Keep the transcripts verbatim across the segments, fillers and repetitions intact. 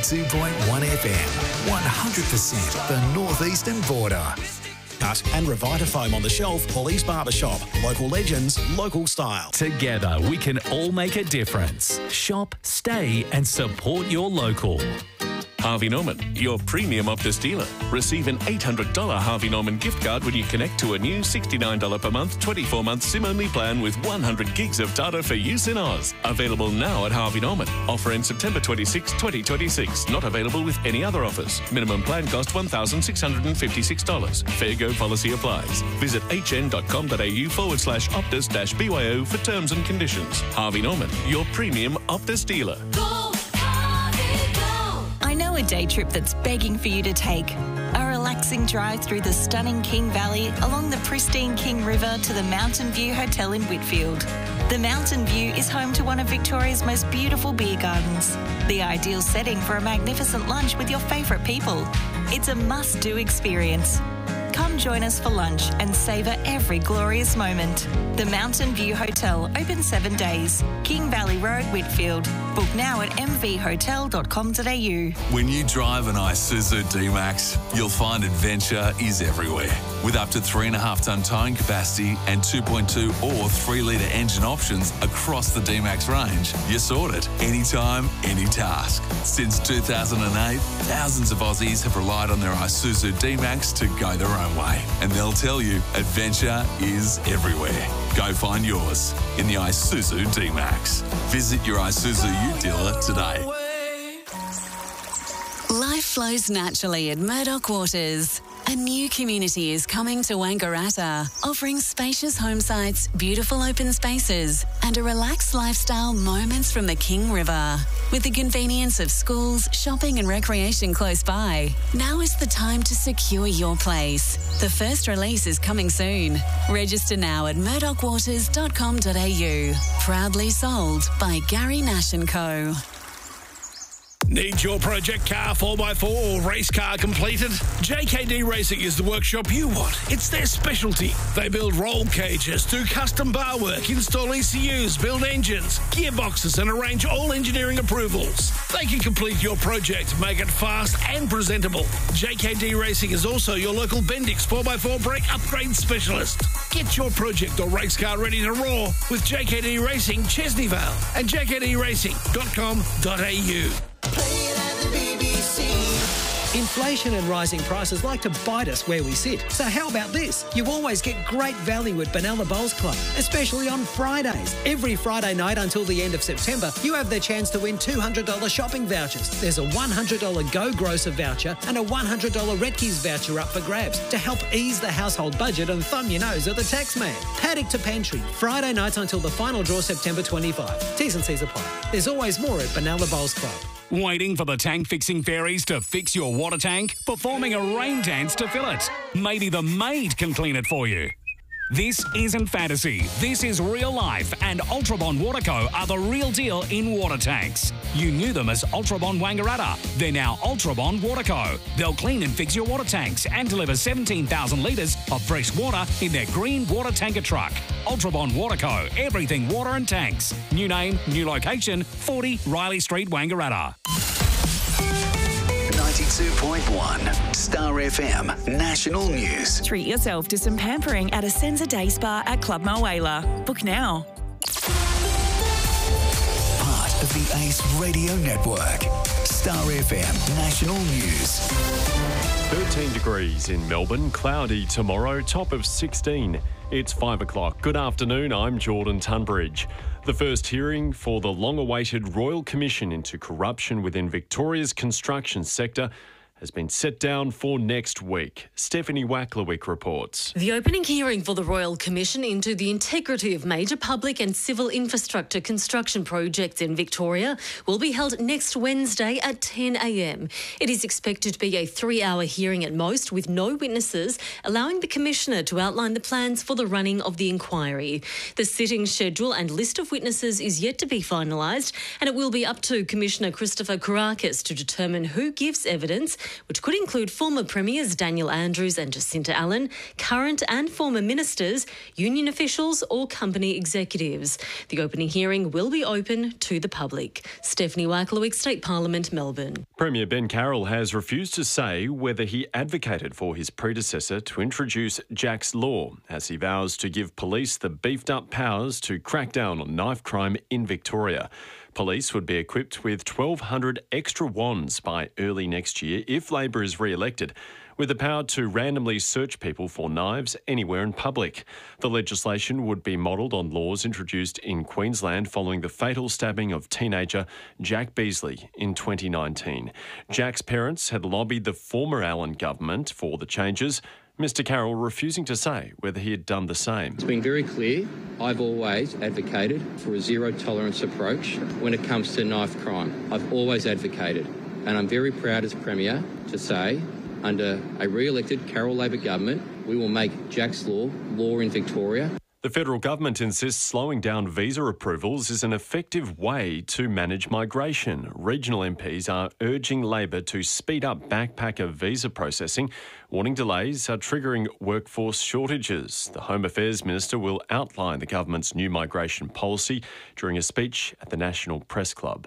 ninety-two point one F M, one hundred percent the northeastern border. Cut and Revitafoam on the shelf, Paulie's Barbershop. Local legends, local style. Together, we can all make a difference. Shop, stay and support your local. Harvey Norman, your premium Optus dealer. Receive an eight hundred dollars Harvey Norman gift card when you connect to a new sixty-nine dollars per month, twenty-four month SIM-only plan with one hundred gigs of data for use in Oz. Available now at Harvey Norman. Offer ends September twenty-sixth, twenty twenty-six. Not available with any other offers. Minimum plan cost one thousand six hundred fifty-six dollars. Fair go policy applies. Visit hn.com.au forward slash Optus dash BYO for terms and conditions. Harvey Norman, your premium Optus dealer. I know a day trip that's begging for you to take. A relaxing drive through the stunning King Valley, along the pristine King River to the Mountain View Hotel in Whitfield. The Mountain View is home to one of Victoria's most beautiful beer gardens. The ideal setting for a magnificent lunch with your favourite people. It's a must-do experience. Come join us for lunch and savour every glorious moment. The Mountain View Hotel, open seven days. King Valley Road, Whitfield. Book now at m v hotel dot com dot a u. When you drive an Isuzu D-Max, you'll find adventure is everywhere. With up to three point five tonne towing capacity and two point two or three litre engine options across the D-Max range, you're sorted anytime, any task. Since two thousand eight, thousands of Aussies have relied on their Isuzu D-Max to go their own way. And they'll tell you adventure is everywhere. Go find yours in the Isuzu D-Max. Visit your Isuzu U dealer today. Life flows naturally at Murdoch Waters. A new community is coming to Wangaratta, offering spacious home sites, beautiful open spaces, and a relaxed lifestyle moments from the King River. With the convenience of schools, shopping and recreation close by, now is the time to secure your place. The first release is coming soon. Register now at murdoch waters dot com dot a u. Proudly sold by Gary Nash and Co. Need your project car four by four or race car completed? J K D Racing is the workshop you want. It's their specialty. They build roll cages, do custom bar work, install E C Us, build engines, gearboxes and arrange all engineering approvals. They can complete your project, make it fast and presentable. J K D Racing is also your local Bendix four by four brake upgrade specialist. Get your project or race car ready to roar with J K D Racing Chesney Vale and j k d racing dot com dot a u. Inflation and rising prices like to bite us where we sit. So how about this? You always get great value at Benalla Bowls Club, especially on Fridays. Every Friday night until the end of September, you have the chance to win two hundred dollars shopping vouchers. There's a one hundred dollars Go Grocer voucher and a one hundred dollars Redkeys voucher up for grabs to help ease the household budget and thumb your nose at the tax man. Paddock to Pantry, Friday nights until the final draw September twenty-fifth. T's and C's apply. There's always more at Benalla Bowls Club. Waiting for the tank fixing fairies to fix your water tank? Performing a rain dance to fill it? Maybe the maid can clean it for you. This isn't fantasy. This is real life, and Ultrabond Waterco are the real deal in water tanks. You knew them as Ultrabond Wangaratta. They're now Ultrabond Waterco. They'll clean and fix your water tanks and deliver seventeen thousand litres of fresh water in their green water tanker truck. Ultrabond Waterco. Everything water and tanks. New name, new location, forty Riley Street, Wangaratta. ninety-two point one Star F M National News. Treat yourself to some pampering at a Senza Day Spa at Club Mulwala. Book now. Part of the Ace Radio Network. Star F M National News. thirteen degrees in Melbourne, cloudy tomorrow, top of sixteen. It's five o'clock. Good afternoon, I'm Jordan Tunbridge. The first hearing for the long-awaited Royal Commission into corruption within Victoria's construction sector has been set down for next week. Stephanie Wacklewick reports. The opening hearing for the Royal Commission into the integrity of major public and civil infrastructure construction projects in Victoria will be held next Wednesday at ten a m. It is expected to be a three-hour hearing at most, with no witnesses, allowing the Commissioner to outline the plans for the running of the inquiry. The sitting schedule and list of witnesses is yet to be finalised, and it will be up to Commissioner Christopher Kourakis to determine who gives evidence which could include former Premiers Daniel Andrews and Jacinta Allen, current and former ministers, union officials or company executives. The opening hearing will be open to the public. Stephanie Wacklewick, State Parliament, Melbourne. Premier Ben Carroll has refused to say whether he advocated for his predecessor to introduce Jack's Law, as he vows to give police the beefed-up powers to crack down on knife crime in Victoria. Police would be equipped with twelve hundred extra wands by early next year if Labor is re-elected, with the power to randomly search people for knives anywhere in public. The legislation would be modelled on laws introduced in Queensland following the fatal stabbing of teenager Jack Beasley in twenty nineteen. Jack's parents had lobbied the former Allen government for the changes, Mr Carroll refusing to say whether he had done the same. It's been very clear, I've always advocated for a zero-tolerance approach when it comes to knife crime. I've always advocated, and I'm very proud as Premier to say, under a re-elected Carroll Labor government, we will make Jack's Law law in Victoria. The federal government insists slowing down visa approvals is an effective way to manage migration. Regional M Ps are urging Labor to speed up backpacker visa processing, warning delays are triggering workforce shortages. The Home Affairs Minister will outline the government's new migration policy during a speech at the National Press Club.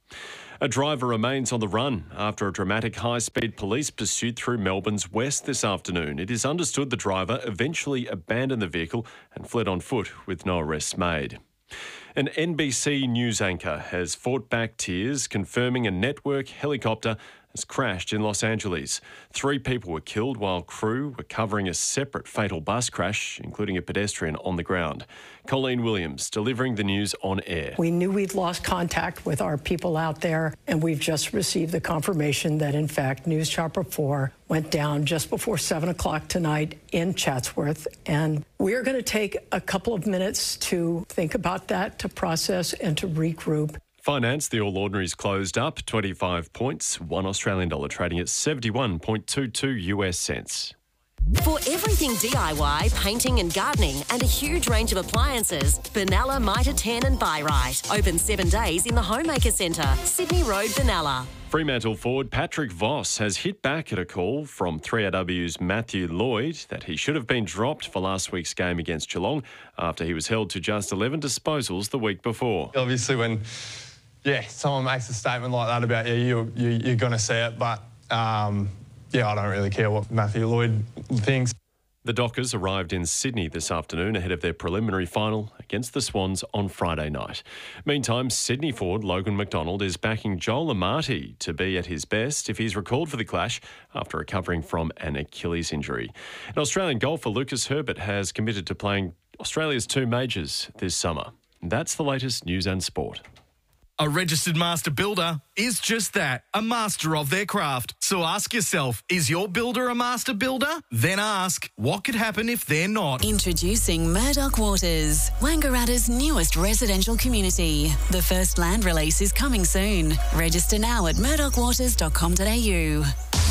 A driver remains on the run after a dramatic high-speed police pursuit through Melbourne's west this afternoon. It is understood the driver eventually abandoned the vehicle and fled on foot with no arrests made. An N B C News anchor has fought back tears, confirming a network helicopter has crashed in Los Angeles. Three people were killed while crew were covering a separate fatal bus crash, including a pedestrian on the ground. Colleen Williams delivering the news on air. We knew we'd lost contact with our people out there, and we've just received the confirmation that, in fact, News Chopper four went down just before seven o'clock tonight in Chatsworth. And we're going to take a couple of minutes to think about that, to process and to regroup. Finance, the All Ordinaries closed up twenty-five points, one Australian dollar trading at seventy-one point two two U S cents. For everything D I Y, painting and gardening and a huge range of appliances, Benalla Mitre ten and Buy Right. Open seven days in the Homemaker Centre, Sydney Road, Benalla. Fremantle forward Patrick Voss has hit back at a call from three R W's Matthew Lloyd that he should have been dropped for last week's game against Geelong after he was held to just eleven disposals the week before. Obviously when, yeah, someone makes a statement like that about you, you, you you're going to see it, but um, yeah, I don't really care what Matthew Lloyd thinks. The Dockers arrived in Sydney this afternoon ahead of their preliminary final against the Swans on Friday night. Meantime, Sydney forward Logan McDonald is backing Joel Amati to be at his best if he's recalled for the clash after recovering from an Achilles injury. And Australian golfer Lucas Herbert has committed to playing Australia's two majors this summer. That's the latest news and sport. A registered master builder is just that, a master of their craft. So ask yourself, is your builder a master builder? Then ask, what could happen if they're not? Introducing Murdoch Waters, Wangaratta's newest residential community. The first land release is coming soon. Register now at murdoch waters dot com dot a u.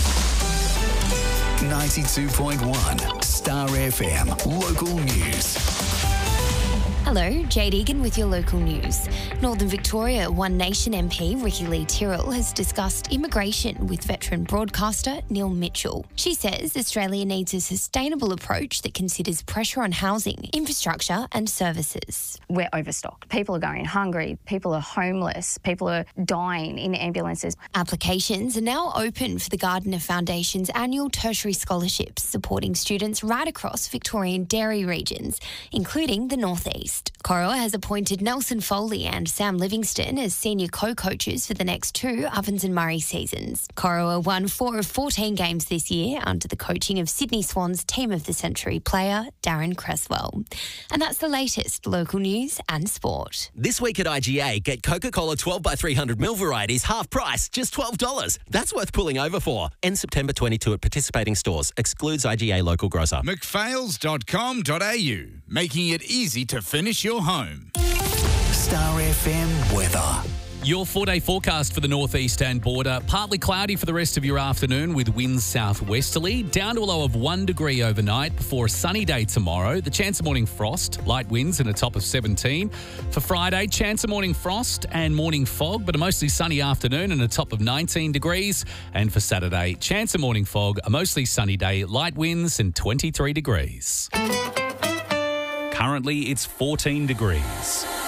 ninety-two point one Star F M Local News. Hello, Jade Egan with your local news. Northern Victoria One Nation M P Ricky Lee Tyrrell has discussed immigration with veteran broadcaster Neil Mitchell. She says Australia needs a sustainable approach that considers pressure on housing, infrastructure and services. We're overstocked. People are going hungry. People are homeless. People are dying in ambulances. Applications are now open for the Gardiner Foundation's annual tertiary scholarships, supporting students right across Victorian dairy regions, including the North East. Corowa has appointed Nelson Foley and Sam Livingston as senior co-coaches for the next two Ovens and Murray seasons. Corowa won four of fourteen games this year under the coaching of Sydney Swans Team of the Century player Darren Cresswell. And that's the latest local news and sport. This week at I G A, get Coca-Cola twelve by three hundred mil varieties half price, just twelve dollars. That's worth pulling over for. End September twenty-second at participating stores. Excludes I G A local grocer. mcphails dot com dot a u, making it easy to finish your home. Star F M weather. Your four-day forecast for the northeast and border. Partly cloudy for the rest of your afternoon with winds southwesterly. Down to a low of one degree overnight before a sunny day tomorrow. The chance of morning frost, light winds and a top of seventeen. For Friday, chance of morning frost and morning fog, but a mostly sunny afternoon and a top of nineteen degrees. And for Saturday, chance of morning fog, a mostly sunny day, light winds and twenty-three degrees. Currently, it's fourteen degrees.